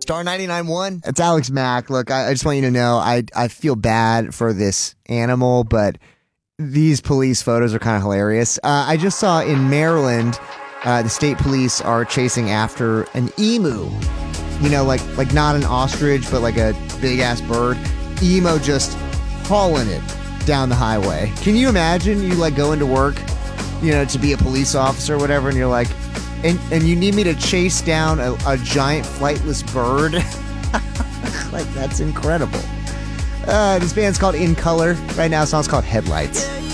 Star 99.1. It's Alex Mack. Look, I just want you to know I feel bad for this animal, but these police photos are kind of hilarious. I just saw in Maryland, the state police are chasing after an emu. You know, like not an ostrich, but like a big ass bird. Emu just hauling it down the highway. Can you imagine you like go into work, you know, to be a police officer or whatever, and you're like, and you need me to chase down a giant flightless bird? Like, that's incredible. This band's called In Color. Right now, the song's called Headlights.